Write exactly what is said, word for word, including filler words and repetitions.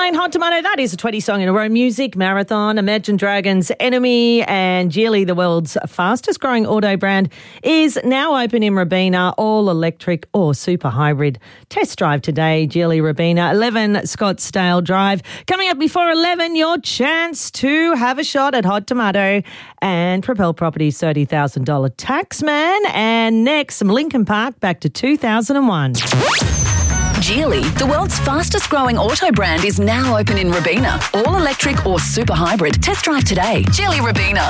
playing Hot Tomato. That is a twenty song in a row music marathon. Imagine Dragons Enemy and Geely, the world's fastest growing auto brand, is now open in Robina, all electric or super hybrid. Test drive today, Geely Robina, eleven Scottsdale Drive. Coming up before eleven, your chance to have a shot at Hot Tomato and Propel Properties thirty thousand dollars Taxman. And next, some Lincoln Park back to two thousand one. Geely, the world's fastest growing auto brand, is now open in Robina. All electric or super hybrid. Test drive today. Geely Robina.